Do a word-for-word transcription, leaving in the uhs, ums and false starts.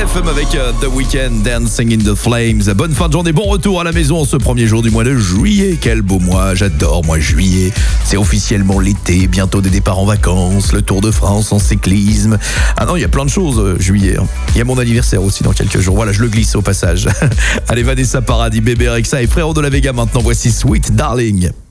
F M avec euh, The Weeknd, Dancing in the Flames. Bonne fin de journée, bon retour à la maison en ce premier jour du mois de juillet. Quel beau mois, j'adore moi juillet. C'est officiellement l'été, bientôt des départs en vacances, le Tour de France en cyclisme. Ah non, il y a plein de choses euh, juillet. Hein. Il y a mon anniversaire aussi dans quelques jours. Voilà, je le glisse au passage. Allez, Vanessa Paradis, Bébé Rexha et Frérot de la Vega maintenant. Voici Sweet Darling.